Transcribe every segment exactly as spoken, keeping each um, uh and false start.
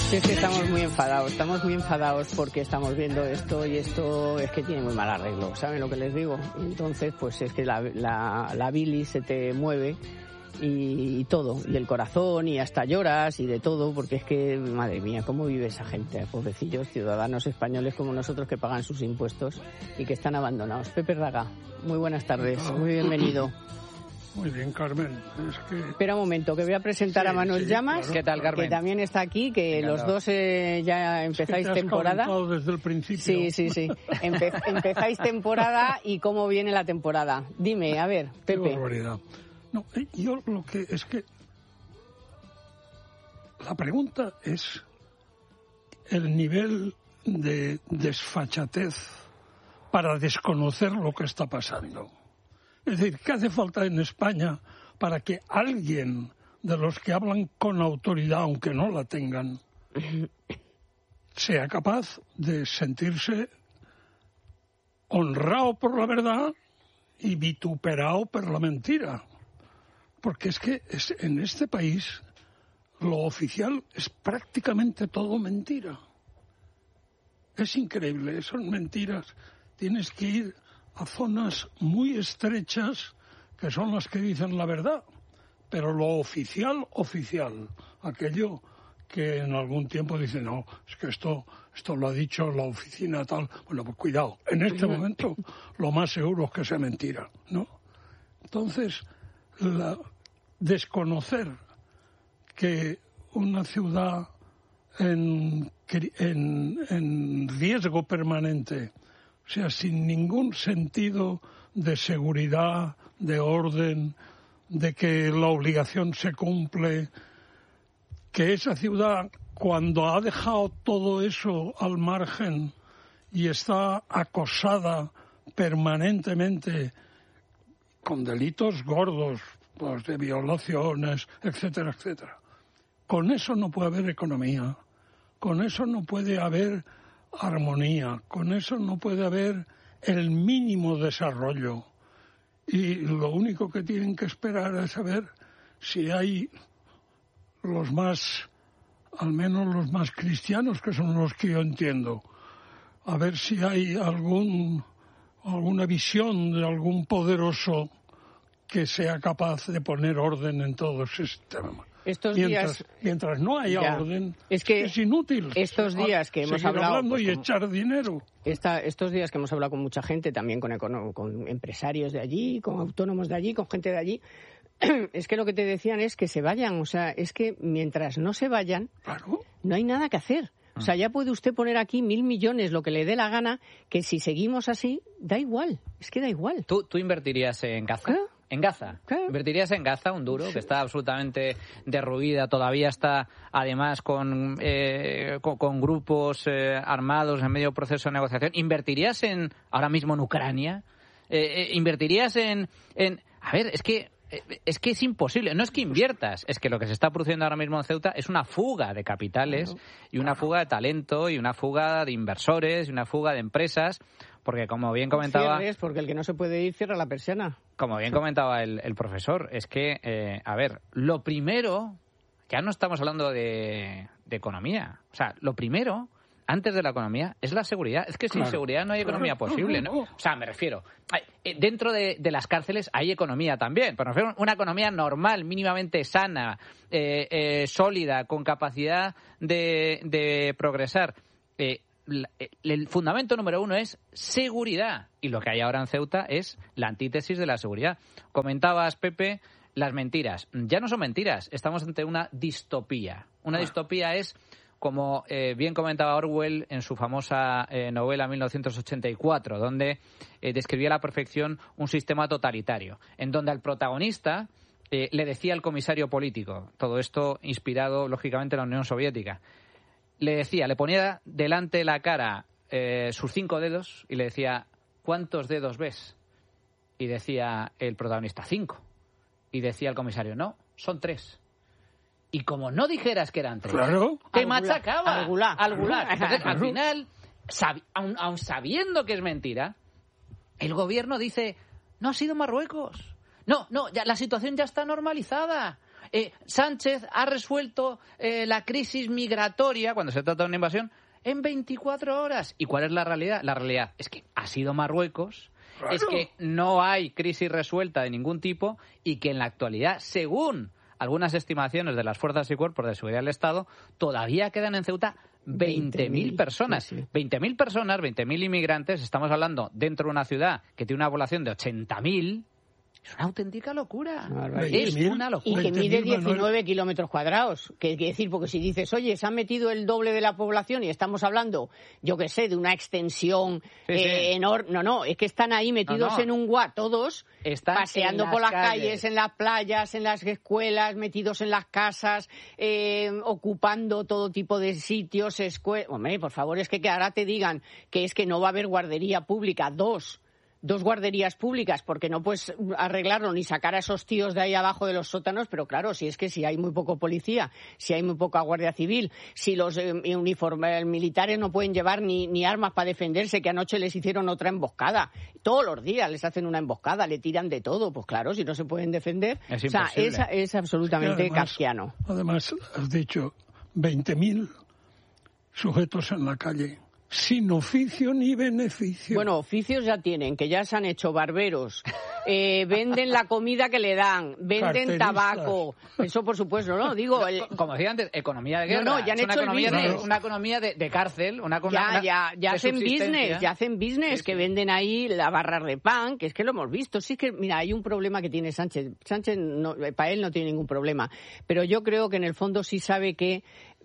Sí, es que estamos muy enfadados, estamos muy enfadados porque estamos viendo esto y esto es que tiene muy mal arreglo, ¿saben lo que les digo? Y entonces, pues es que la, la, la bilis se te mueve y, y todo, y el corazón y hasta lloras y de todo, porque es que, madre mía, ¿cómo vive esa gente? Pobrecillos ciudadanos españoles como nosotros que pagan sus impuestos y que están abandonados. Pepe Raga, muy buenas tardes, muy bienvenido. Muy bien, Carmen. Es que... Espera un momento, que voy a presentar sí, a Manuel sí, Llamas, claro. ¿Qué tal, Carmen? Que también está aquí, que Encantado. Los dos eh, ya empezáis es que te has temporada. desde el principio. Sí, sí, sí. Empe empezáis temporada y cómo viene la temporada. Dime, a ver, Pepe. Qué barbaridad. No, yo lo que es que la pregunta es el nivel de desfachatez para desconocer lo que está pasando. Es decir, ¿qué hace falta en España para que alguien de los que hablan con autoridad, aunque no la tengan, sea capaz de sentirse honrado por la verdad y vituperado por la mentira? Porque es que es, en este país lo oficial es prácticamente todo mentira. Es increíble, son mentiras. Tienes que ir a zonas muy estrechas que son las que dicen la verdad, pero lo oficial, oficial, aquello que en algún tiempo dicen, no, es que esto, esto lo ha dicho la oficina tal, bueno, pues cuidado, en este momento lo más seguro es que sea mentira, ¿no? Entonces, la, desconocer que una ciudad en, en, en riesgo permanente, o sea, sin ningún sentido de seguridad, de orden, de que la obligación se cumple, que esa ciudad, cuando ha dejado todo eso al margen y está acosada permanentemente con delitos gordos, pues de violaciones, etcétera, etcétera, con eso no puede haber economía, con eso no puede haber armonía, con eso no puede haber el mínimo desarrollo. Y lo único que tienen que esperar es saber si hay los más, al menos los más cristianos, que son los que yo entiendo, a ver si hay algún, alguna visión de algún poderoso que sea capaz de poner orden en todo ese sistema. Estos mientras, días, mientras no haya ya, orden, es, que es inútil. Estos días que hemos hablado hablando pues, y como, echar dinero. Esta, estos días que hemos hablado con mucha gente, también con, con empresarios de allí, con autónomos de allí, con gente de allí, es que lo que te decían es que se vayan. O sea, es que mientras no se vayan, claro, no hay nada que hacer. O sea, ya puede usted poner aquí mil millones, lo que le dé la gana, que si seguimos así, da igual. Es que da igual. ¿Tú, tú invertirías en Gaza? ¿Qué? En Gaza. ¿Qué? ¿Invertirías en Gaza, un duro, que está absolutamente derruida, todavía está además con, eh, con, con grupos eh, armados en medio proceso de negociación? ¿Invertirías en ahora mismo en Ucrania? Eh, eh, ¿Invertirías en, en...? A ver, es que... Es que es imposible, no es que inviertas, es que lo que se está produciendo ahora mismo en Ceuta es una fuga de capitales y una fuga de talento y una fuga de inversores y una fuga de empresas, porque como bien comentaba... Cierres, porque el que no se puede ir cierra la persiana. Como bien comentaba el, el profesor, es que, eh, a ver, lo primero, ya no estamos hablando de, de economía, o sea, lo primero... Antes de la economía, es la seguridad. Es que sin claro. seguridad no hay economía posible, ¿no? O sea, me refiero, dentro de, de las cárceles hay economía también, pero me refiero a una economía normal, mínimamente sana, eh, eh, sólida, con capacidad de, de progresar. Eh, el fundamento número uno es seguridad. Y lo que hay ahora en Ceuta es la antítesis de la seguridad. Comentabas, Pepe, las mentiras. Ya no son mentiras, estamos ante una distopía. Una distopía es... Como eh, bien comentaba Orwell en su famosa eh, novela mil novecientos ochenta y cuatro, donde eh, describía a la perfección un sistema totalitario, en donde al protagonista eh, le decía al comisario político, todo esto inspirado, lógicamente, en la Unión Soviética, le decía, le ponía delante la cara eh, sus cinco dedos y le decía, ¿cuántos dedos ves? Y decía el protagonista, cinco. Y decía el comisario, no, son tres. Y como no dijeras que eran tres, claro. te machacaba. Al gulag. Al gulag. Entonces, al final, sab- aun, aun sabiendo que es mentira, el gobierno dice, no ha sido Marruecos. No, no, ya, la situación ya está normalizada. eh, Sánchez ha resuelto eh, la crisis migratoria, cuando se trata de una invasión, en veinticuatro horas. ¿Y cuál es la realidad? La realidad es que ha sido Marruecos, claro. Es que no hay crisis resuelta de ningún tipo y que en la actualidad, según algunas estimaciones de las fuerzas y cuerpos de seguridad del Estado, todavía quedan en Ceuta veinte mil personas. Sí, sí. veinte mil personas, veinte mil inmigrantes, estamos hablando dentro de una ciudad que tiene una población de ochenta mil. Es una auténtica locura. Es una locura. Y que mide diecinueve kilómetros cuadrados. Que quiere decir, porque si dices, oye, se han metido el doble de la población y estamos hablando, yo qué sé, de una extensión sí, eh, sí. enorme. No, no, es que están ahí metidos no, no. en un guá todos, están paseando las por las calles. calles, en las playas, en las escuelas, metidos en las casas, eh, ocupando todo tipo de sitios, escuelas. Hombre, por favor, es que, que ahora te digan que es que no va a haber guardería pública. Dos. Dos guarderías públicas, porque no puedes arreglarlo ni sacar a esos tíos de ahí abajo de los sótanos, pero claro, si es que si hay muy poco policía, si hay muy poca guardia civil, si los eh, uniformes militares no pueden llevar ni, ni armas para defenderse, que anoche les hicieron otra emboscada, todos los días les hacen una emboscada, le tiran de todo, pues claro, si no se pueden defender, es o sea, es, es absolutamente además, kafkiano. Además, has dicho veinte mil sujetos en la calle. Sin oficio ni beneficio. Bueno, oficios ya tienen, que ya se han hecho barberos, eh, venden la comida que le dan, venden tabaco, eso por supuesto, ¿no? Digo, el... como decía antes, economía de guerra. No, no, ya han es hecho una el economía business. De, una economía de, de cárcel, una Ya, una, ya, ya hacen business, ya hacen business, sí, que sí. venden ahí la barra de pan, que es que lo hemos visto. Sí que, mira, hay un problema que tiene Sánchez. Sánchez, no, para él no tiene ningún problema, pero yo creo que en el fondo sí sabe que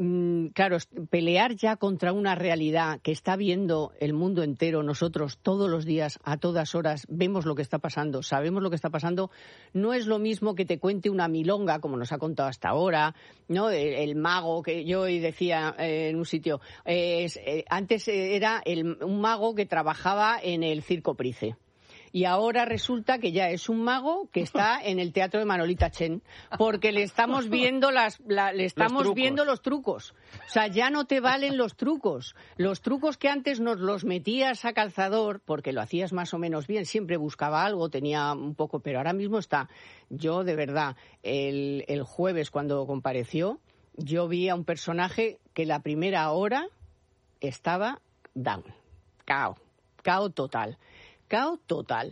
claro, pelear ya contra una realidad que está viendo el mundo entero, nosotros todos los días, a todas horas, vemos lo que está pasando, sabemos lo que está pasando, no es lo mismo que te cuente una milonga, como nos ha contado hasta ahora, ¿no? El, el mago, que yo hoy decía eh, en un sitio, eh, es, eh, antes era el, un mago que trabajaba en el Circo Price. Y ahora resulta que ya es un mago que está en el teatro de Manolita Chen, porque le estamos viendo las, la, le estamos los viendo los trucos. O sea, ya no te valen los trucos. Los trucos que antes nos los metías a calzador, porque lo hacías más o menos bien, siempre buscaba algo, tenía un poco, pero ahora mismo está. Yo, de verdad, el, el jueves cuando compareció, yo vi a un personaje que la primera hora estaba down, cao, cao total. Cao total.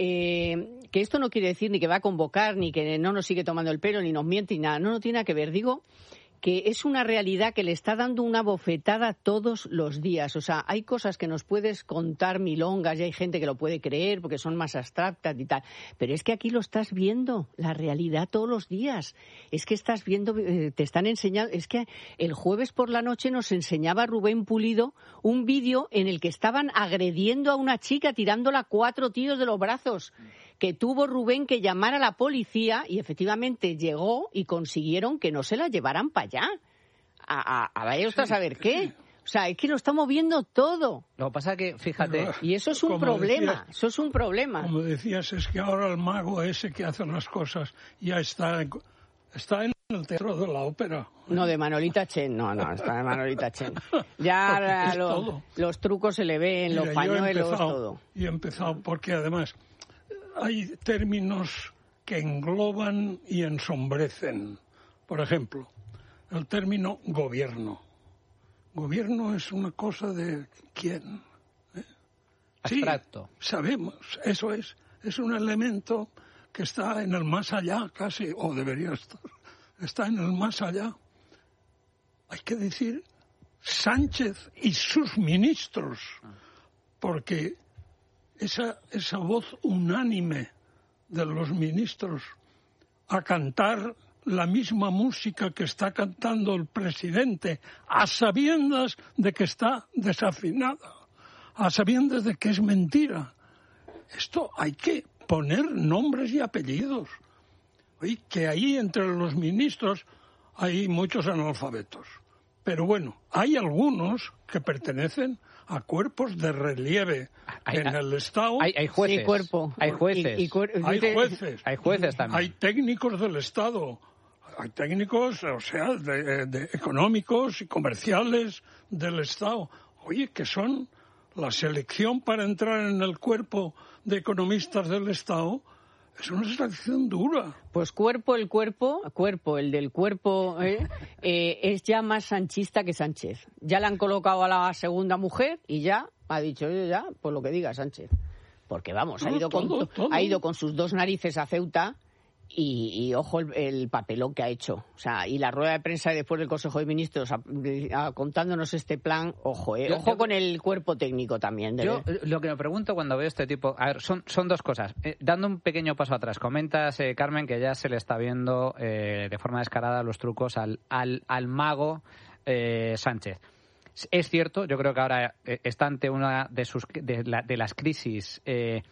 Eh, que esto no quiere decir ni que va a convocar, ni que no nos sigue tomando el pelo, ni nos miente, ni nada. No, no tiene nada que ver. Digo que es una realidad que le está dando una bofetada todos los días. O sea, hay cosas que nos puedes contar milongas y hay gente que lo puede creer porque son más abstractas y tal. Pero es que aquí lo estás viendo, la realidad todos los días. Es que estás viendo, eh, te están enseñando... Es que el jueves por la noche nos enseñaba Rubén Pulido un vídeo en el que estaban agrediendo a una chica, tirándola cuatro tíos de los brazos, que tuvo Rubén que llamar a la policía y efectivamente llegó y consiguieron que no se la llevaran para allá. A, a, a vaya usted a saber qué. O sea, es que lo estamos viendo todo. Lo que pasa que, fíjate... Y eso es un problema, decías, eso es un problema. Como decías, es que ahora el mago ese que hace las cosas ya está, está en el teatro de la ópera. No, de Manolita Chen, no, no, está de Manolita Chen. Ya la, lo, los trucos se le ven, Mira, los pañuelos, yo he empezado, todo. Y he empezado porque además hay términos que engloban y ensombrecen. Por ejemplo, el término gobierno. Gobierno es una cosa de ¿quién? ¿Eh? Abstracto. Sí, sabemos, eso es. Es un elemento que está en el más allá casi, o debería estar. Está en el más allá. Hay que decir Sánchez y sus ministros, porque esa, esa voz unánime de los ministros a cantar la misma música que está cantando el presidente, a sabiendas de que está desafinada, a sabiendas de que es mentira. Esto hay que poner nombres y apellidos. Oye, que ahí entre los ministros hay muchos analfabetos. Pero bueno, hay algunos que pertenecen a cuerpos de relieve hay, en el Estado. Hay, hay jueces. Sí, cuerpo. Hay jueces. Y, y cuer... Hay jueces. Hay jueces también. Hay técnicos del Estado. Hay técnicos, o sea, de, de económicos y comerciales del Estado. Oye, que son la selección para entrar en el cuerpo de economistas del Estado, Es una extracción dura. Pues cuerpo, el cuerpo, cuerpo, el del cuerpo, ¿eh? Eh, es ya más sanchista que Sánchez. Ya le han colocado a la segunda mujer y ya ha dicho, ya, pues lo que diga Sánchez. Porque vamos, no, ha, ido todo, con, todo. ha ido con sus dos narices a Ceuta y, y ojo el, el papelón que ha hecho. O sea, y la rueda de prensa después del Consejo de Ministros a, a, contándonos este plan, ojo, eh, yo, ojo yo, con el cuerpo técnico también. De yo ver. Lo que me pregunto cuando veo este tipo, a ver, son, son dos cosas. Eh, dando un pequeño paso atrás, comentas, eh, Carmen, que ya se le está viendo eh, de forma descarada los trucos al, al, al mago eh, Sánchez. Es cierto, yo creo que ahora está ante una de sus de, la, de las crisis eh,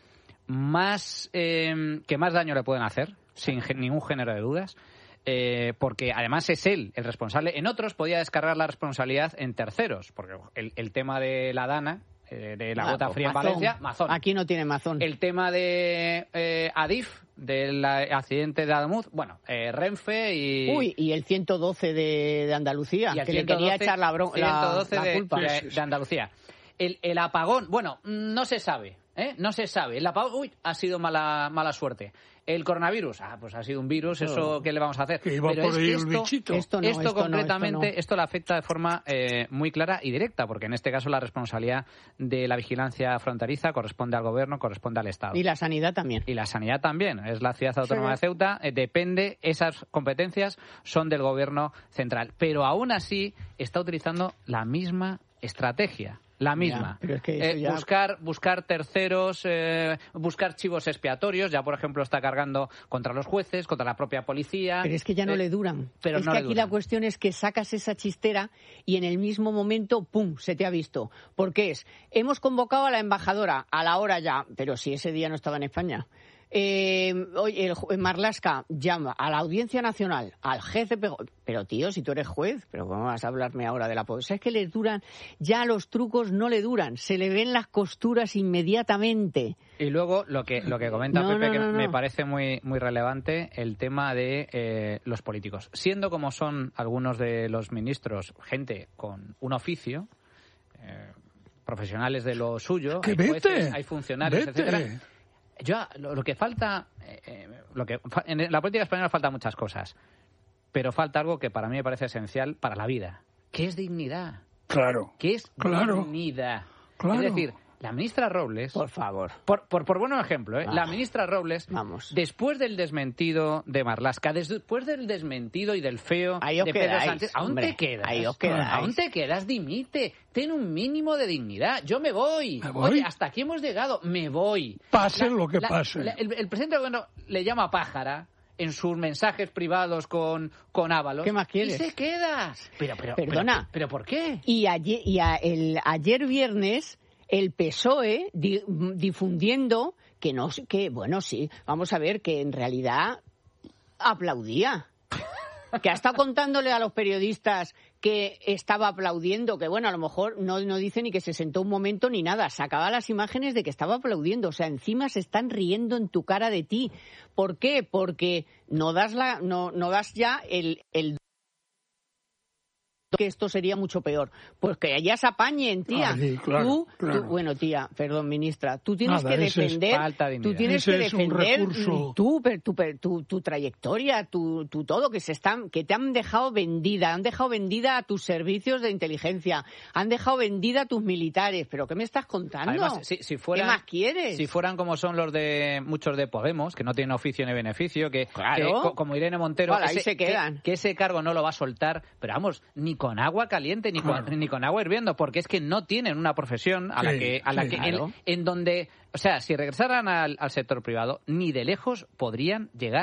más eh, que más daño le pueden hacer, sin ningún género de dudas, eh, porque además es él el responsable. En otros podía descargar la responsabilidad en terceros, porque el, el tema de la Dana, eh, de la ah, gota pues fría mazón. En Valencia, mazón. Aquí no tiene mazón. El tema de eh, Adif, del accidente de Adamuz, bueno, eh, Renfe y... Uy, y el ciento doce de, de Andalucía, que le quería echar la, bron- la, la de, culpa. De, de Andalucía. El, el apagón, bueno, no se sabe, ¿eh? No se sabe. El apagón, uy, ha sido mala, mala suerte. El coronavirus, ah, pues ha sido un virus, ¿eso qué le vamos a hacer? Que iba Pero por es ahí que el esto, bichito. Esto, no, esto, esto concretamente, no, esto, no. esto le afecta de forma eh, muy clara y directa, porque en este caso la responsabilidad de la vigilancia fronteriza corresponde al gobierno, corresponde al Estado. Y la sanidad también. Y la sanidad también. Es la ciudad autónoma sí. de Ceuta, eh, depende, esas competencias son del gobierno central. Pero aún así está utilizando la misma estrategia. La misma. Ya, pero es que eso eh, ya... buscar, buscar terceros, eh, buscar chivos expiatorios. Ya, por ejemplo, está cargando contra los jueces, contra la propia policía. Pero es que ya no eh, le duran. Pero es no que le aquí duran. La cuestión es que sacas esa chistera y en el mismo momento, ¡pum!, se te ha visto. Porque es, hemos convocado a la embajadora a la hora ya, pero si ese día no estaba en España. Eh, oye, el, Marlaska llama a la Audiencia Nacional, al jefe, pero tío, si tú eres juez, pero ¿cómo vas a hablarme ahora de la pobreza? Es que les duran, ya los trucos no le duran, se le ven las costuras inmediatamente. Y luego lo que lo que comenta no, Pepe, no, que no, no. me parece muy muy relevante, el tema de eh, los políticos. Siendo como son algunos de los ministros, gente con un oficio, eh, profesionales de lo suyo, que hay vete, jueces, hay funcionarios, vete. etcétera. Yo, lo, lo que falta, eh, lo que en la política española falta muchas cosas, pero falta algo que para mí me parece esencial para la vida, que es dignidad. Claro. Que es claro, dignidad. Claro. Es decir, la ministra Robles... Por favor. Por, por, por buen ejemplo, ¿eh? Ah, la ministra Robles, vamos. Después del desmentido de Marlaska, después del desmentido y del feo ahí de Pedro quedáis, Sánchez, ¿aún hombre, te quedas? Ahí os quedáis. ¿Aún te quedas? Dimite. Ten un mínimo de dignidad. Yo me voy. ¿Me voy? Oye, hasta aquí hemos llegado. Me voy. Pase la, lo que la, pase. La, el, el presidente del gobierno le llama pájara en sus mensajes privados con, con Ábalos. ¿Qué más quieres? Y se queda. Pero, pero, Perdona. Pero, pero ¿por qué? Y ayer, y a el, ayer viernes... el P S O E di, difundiendo que no que bueno sí vamos a ver que en realidad aplaudía, que ha estado contándole a los periodistas que estaba aplaudiendo, que bueno, a lo mejor no, no dice ni que se sentó un momento ni nada, sacaba las imágenes de que estaba aplaudiendo, o sea, encima se están riendo en tu cara de ti. ¿Por qué? Porque no das la no no das ya el el que esto sería mucho peor. Pues que allá se apañen, tía. Ah, sí, claro, tú, claro. tú, bueno, tía, perdón, ministra, tú tienes Nada, que defender, es tú tienes ese que es defender recurso... tú, tu, tu, tu trayectoria, tu, tu todo, que se están, que te han dejado vendida, han dejado vendida a tus servicios de inteligencia, han dejado vendida a tus militares. ¿Pero qué me estás contando? Además, si, si fueran, ¿qué más quieres? Si fueran como son los de muchos de Podemos, que no tienen oficio ni beneficio, que, claro. que como Irene Montero, vale, ese, ahí se quedan. Que, que ese cargo no lo va a soltar, pero vamos, ni con agua caliente, ni con, claro. ni con agua hirviendo, porque es que no tienen una profesión a sí, la que, a la sí, que claro. en, en donde, o sea, si regresaran al, al sector privado, ni de lejos podrían llegar